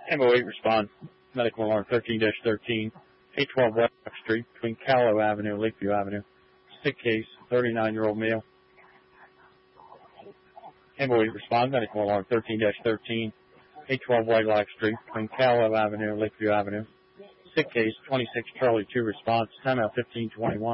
Ambo 8 response. Medical alarm 13-13. 812 West Street between Callow Avenue and Lakeview Avenue. Sick case, 39-year-old male. Ambo 8 response. Medical alarm 13-13. 812 Whitelock Street between Callow Avenue and Lakeview Avenue. Sick case, 26 Charlie 2 response. Timeout 1521.